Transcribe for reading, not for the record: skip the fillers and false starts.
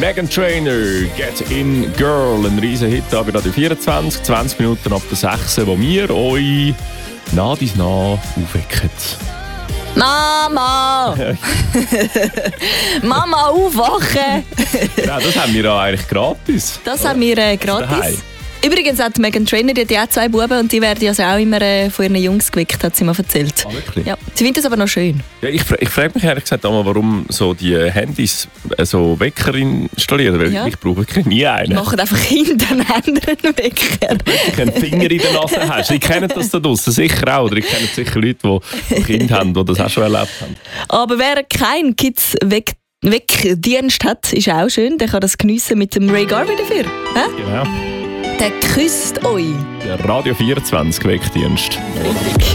Meghan Trainor, Get In Girl, ein riesen Hit da bei Radio 24, 20 Minuten ab der 6, wo wir euch nach dies nach aufwecken. Mama! Mama, aufwachen! Ja, das haben wir ja eigentlich gratis. Das haben wir gratis. Daheim. Übrigens hat Meghan Trainor, die hat ja auch 2 Buben und die werden also auch immer von ihren Jungs geweckt, hat sie mir erzählt. Ah, wirklich? Ja, sie findet das aber noch schön. Ja, ich frage mich ehrlich gesagt einmal, warum so die Handys so Wecker installieren, weil Ja. ich brauche wirklich nie einen. Machen einfach hintereinander einen Wecker. Ich einen Finger in der Nase hast. Ich kenne das da draussen sicher auch. Oder ich kenne sicher Leute, die Kinder haben, die das auch schon erlebt haben. Aber wer keinen Kids-Weckdienst hat, ist auch schön. Der kann das geniessen mit dem Ray Garvey dafür. Hä? Genau. Der küsst euch. Der Radio 24 Weckdienst. Richtig.